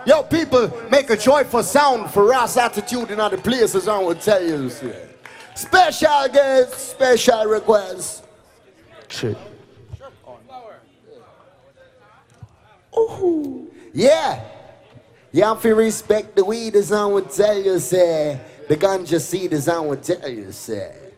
Yo, people, make a joyful sound for Ross Attitude in other places, I will tell you. Special guests, special requests. Shit. Ooh. Yeah. Y'all feel respect the weed, as I would tell you, say. The ganja seed, as I would tell you, say.